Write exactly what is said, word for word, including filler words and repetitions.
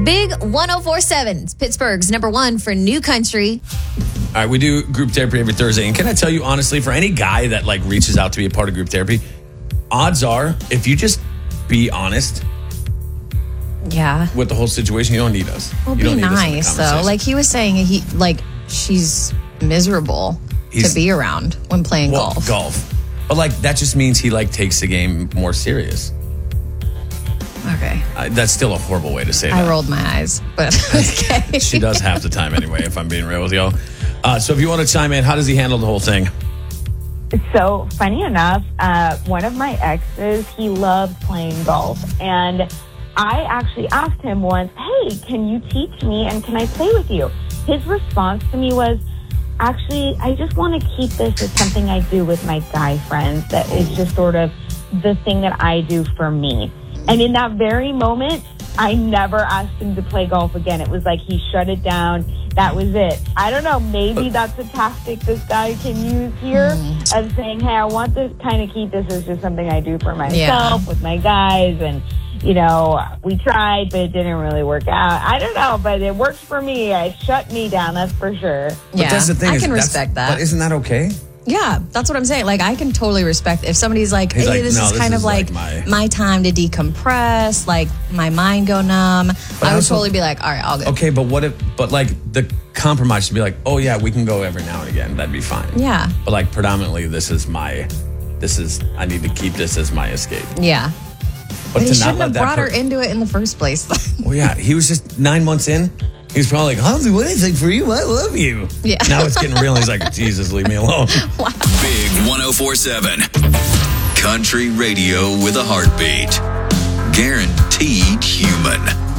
Big one oh four point seven. It's Pittsburgh's number one for new country. All right, we do group therapy every Thursday. And can I tell you, honestly, for any guy that like reaches out to be a part of group therapy, odds are, if you just be honest Yeah. with the whole situation, you don't need us. Well, you be don't need us in the nice, though. conversation. Like he was saying, he like she's miserable He's- to be around when playing Well, golf. golf. But like that just means he like takes the game more serious. Okay. Uh, that's still a horrible way to say that. I rolled my eyes, but okay. She does half the time anyway, if I'm being real with y'all. Uh, so if you want to chime in, how does he handle the whole thing? So, funny enough, uh, one of my exes, he loved playing golf. And I actually asked him once, hey, can you teach me and can I play with you? His response to me was, actually, I just want to keep this as something I do with my guy friends. That is just sort of the thing that I do for me. And in that very moment, I never asked him to play golf again. It was like he shut it down. That was it. I don't know. Maybe that's a tactic this guy can use here of saying, hey, I want to kind of keep this as just something I do for myself Yeah. with my guys. And, you know, we tried, but it didn't really work out. I don't know, but it worked for me. It shut me down, that's for sure. But Yeah, that's the thing. I is can that's- respect that. But isn't that okay? Yeah, that's what I'm saying. Like, I can totally respect if somebody's like, He's hey, like, this no, is this kind is of like, like my... my- time to decompress, like my mind go numb. But I would also- totally be like, all right, I'll go. Okay, but what if, but like the compromise should be like, oh yeah, we can go every now and again. That'd be fine. Yeah. But like predominantly, this is my, this is, I need to keep this as my escape. Yeah. But, But he to shouldn't not let have that brought her per- into it in the first place. Well, yeah, he was just nine months in. He was probably like, I'll do anything for you. I love you. Yeah. Now it's getting real. He's like, Jesus, leave me alone. Big one oh four point seven. Country radio with a heartbeat. Guaranteed human.